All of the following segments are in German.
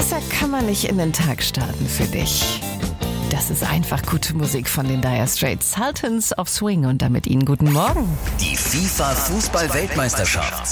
Besser kann man nicht in den Tag starten für dich. Das ist einfach gute Musik von den Dire Straits, Sultans of Swing, und damit Ihnen guten Morgen. Die FIFA-Fußball-Weltmeisterschaft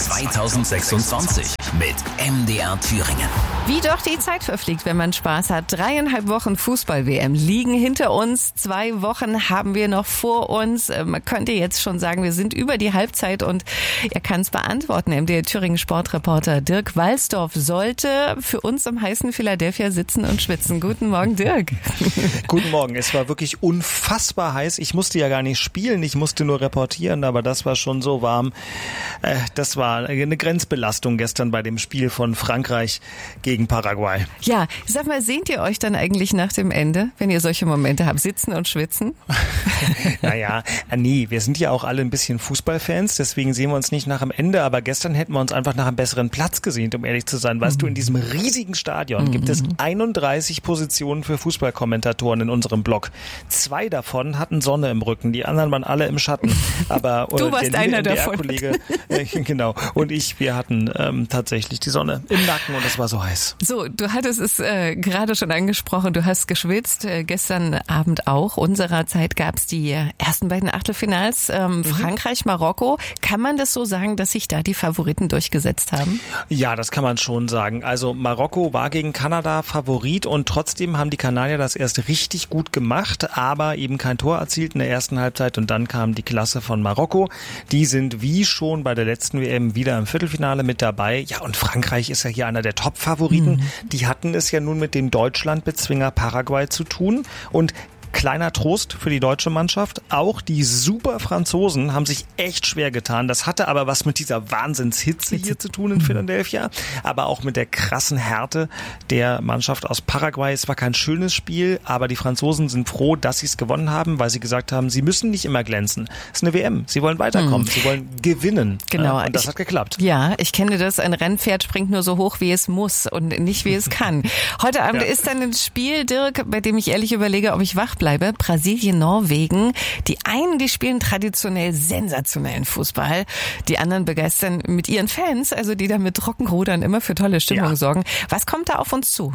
2026 mit MDR Thüringen. Wie doch die Zeit verfliegt, wenn man Spaß hat. 3,5 Wochen Fußball-WM liegen hinter uns. 2 Wochen haben wir noch vor uns. Man könnte jetzt schon sagen, wir sind über die Halbzeit, und er kann es beantworten. MDR Thüringen Sportreporter Dirk Walsdorf sollte für uns im heißen Philadelphia sitzen und schwitzen. Guten Morgen, Dirk. Guten Morgen. Es war wirklich unfassbar heiß. Ich musste ja gar nicht spielen, ich musste nur reportieren, aber das war schon so warm. Das war eine Grenzbelastung gestern bei dem Spiel von Frankreich gegen Paraguay. Ja, sag mal, sehnt ihr euch dann eigentlich nach dem Ende, wenn ihr solche Momente habt, sitzen und schwitzen? Naja, nee, wir sind ja auch alle ein bisschen Fußballfans, deswegen sehen wir uns nicht nach dem Ende, aber gestern hätten wir uns einfach nach einem besseren Platz gesehnt, um ehrlich zu sein. Weißt du, in diesem riesigen Stadion gibt es 31 Positionen für Fußballkommentatoren in unserem Blog. 2 davon hatten Sonne im Rücken, die anderen waren alle im Schatten. Aber du warst der einer davon. Kollege, genau, und wir hatten tatsächlich die Sonne im Nacken, und es war so heiß. So, du hattest es gerade schon angesprochen, du hast geschwitzt, gestern Abend auch. Unserer Zeit gab es die ersten beiden Achtelfinals, Frankreich, Marokko. Kann man das so sagen, dass sich da die Favoriten durchgesetzt haben? Ja, das kann man schon sagen. Also Marokko war gegen Kanada Favorit, und trotzdem haben die Kanadier das erst richtig gut gemacht, aber eben kein Tor erzielt in der ersten Halbzeit, und dann kam die Klasse von Marokko. Die sind wie schon bei der letzten WM wieder im Viertelfinale mit dabei. Ja, und Frankreich ist ja hier einer der Top-Favoriten. Die hatten es ja nun mit dem Deutschlandbezwinger Paraguay zu tun, und kleiner Trost für die deutsche Mannschaft. Auch die super Franzosen haben sich echt schwer getan. Das hatte aber was mit dieser Wahnsinnshitze hier zu tun in Philadelphia, aber auch mit der krassen Härte der Mannschaft aus Paraguay. Es war kein schönes Spiel, aber die Franzosen sind froh, dass sie es gewonnen haben, weil sie gesagt haben, sie müssen nicht immer glänzen. Es ist eine WM. Sie wollen weiterkommen. Sie wollen gewinnen. Genau. Und das hat geklappt. Ja, ich kenne das. Ein Rennpferd springt nur so hoch, wie es muss, und nicht, wie es kann. Heute Abend ist dann ein Spiel, Dirk, bei dem ich ehrlich überlege, ob ich wach bleibe. Brasilien, Norwegen. Die einen, die spielen traditionell sensationellen Fußball. Die anderen begeistern mit ihren Fans, also die da mit Trockenrudern immer für tolle Stimmung sorgen. Was kommt da auf uns zu?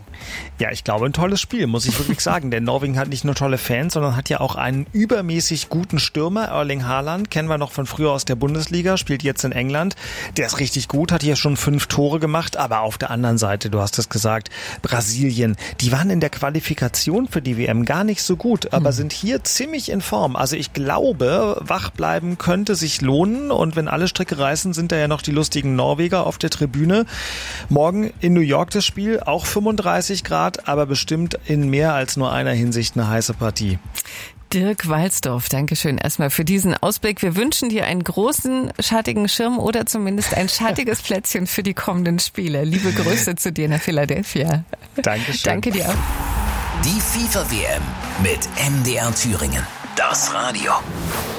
Ja, ich glaube, ein tolles Spiel, muss ich wirklich sagen. Denn Norwegen hat nicht nur tolle Fans, sondern hat ja auch einen übermäßig guten Stürmer. Erling Haaland, kennen wir noch von früher aus der Bundesliga, spielt jetzt in England. Der ist richtig gut, hat hier schon 5 Tore gemacht. Aber auf der anderen Seite, du hast es gesagt, Brasilien, die waren in der Qualifikation für die WM gar nicht so gut, aber sind hier ziemlich in Form. Also ich glaube, wach bleiben könnte sich lohnen. Und wenn alle Stricke reißen, sind da ja noch die lustigen Norweger auf der Tribüne. Morgen in New York das Spiel, auch 35 Grad, aber bestimmt in mehr als nur einer Hinsicht eine heiße Partie. Dirk Walsdorf, Dankeschön erstmal für diesen Ausblick. Wir wünschen dir einen großen, schattigen Schirm oder zumindest ein schattiges Plätzchen für die kommenden Spiele. Liebe Grüße zu dir nach Philadelphia. Dankeschön. Danke dir auch. Die FIFA-WM mit MDR Thüringen. Das Radio.